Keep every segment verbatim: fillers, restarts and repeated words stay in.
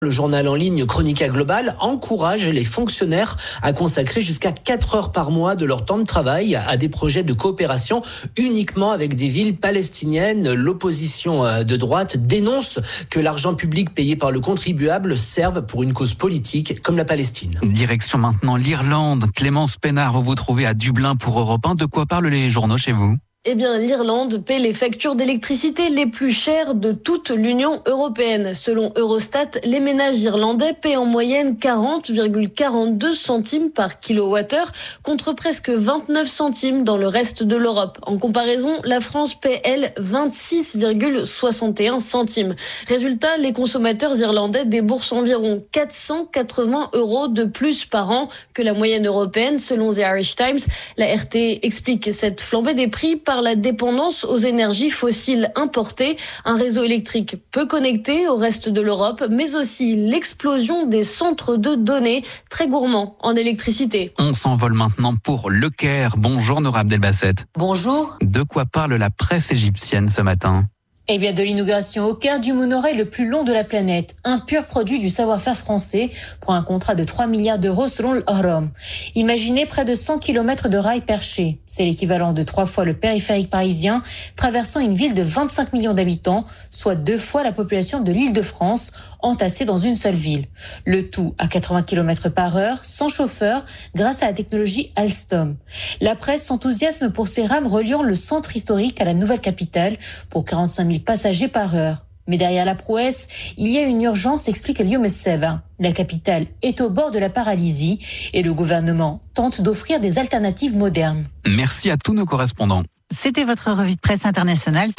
Le journal en ligne Chronica Global encourage les fonctionnaires à consacrer jusqu'à quatre heures par mois de leur temps de travail à des projets de coopération uniquement avec des villes palestiniennes. L'opposition de droite dénonce que l'argent public payé par le contribuable serve pour une cause politique comme la Palestine. Direction maintenant l'Irlande. Clémence Pénard, vous vous trouvez à Dublin pour Europe un. De quoi parlent les journaux chez vous ? Eh bien, l'Irlande paie les factures d'électricité les plus chères de toute l'Union européenne. Selon Eurostat, les ménages irlandais paient en moyenne quarante virgule quarante-deux centimes par kilowattheure contre presque vingt-neuf centimes dans le reste de l'Europe. En comparaison, la France paie, elle, vingt-six virgule soixante et un centimes. Résultat, les consommateurs irlandais déboursent environ quatre cent quatre-vingts euros de plus par an que la moyenne européenne, selon The Irish Times. La R T explique cette flambée des prix par la dépendance aux énergies fossiles importées, un réseau électrique peu connecté au reste de l'Europe, mais aussi l'explosion des centres de données très gourmands en électricité. On s'envole maintenant pour Le Caire. Bonjour Noura Abdelbasset. Bonjour. De quoi parle la presse égyptienne ce matin ? Eh bien, de l'inauguration au Caire du monorail le plus long de la planète, un pur produit du savoir-faire français pour un contrat de trois milliards d'euros selon l'Ahram. Imaginez près de cent kilomètres de rails perchés. C'est l'équivalent de trois fois le périphérique parisien, traversant une ville de vingt-cinq millions d'habitants, soit deux fois la population de l'Île-de-France, entassée dans une seule ville. Le tout à quatre-vingts kilomètres par heure, sans chauffeur, grâce à la technologie Alstom. La presse s'enthousiasme pour ces rames reliant le centre historique à la nouvelle capitale pour quarante-cinq mille passagers par heure. Mais derrière la prouesse, il y a une urgence, explique Lyoum Seva. La capitale est au bord de la paralysie et le gouvernement tente d'offrir des alternatives modernes. Merci à tous nos correspondants. C'était votre revue de presse internationale.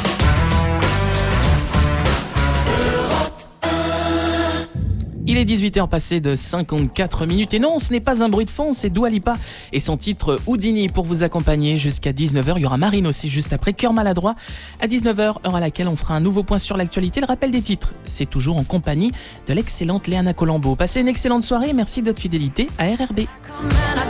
Il est dix-huit heures passées de cinquante-quatre minutes et non, ce n'est pas un bruit de fond, c'est Dua Lipa et son titre Houdini pour vous accompagner jusqu'à dix-neuf heures. Il y aura Marine aussi juste après, Cœur maladroit à dix-neuf heures, heure à laquelle on fera un nouveau point sur l'actualité. Le rappel des titres, c'est toujours en compagnie de l'excellente Léana Colombo. Passez une excellente soirée et merci de votre fidélité à R R B.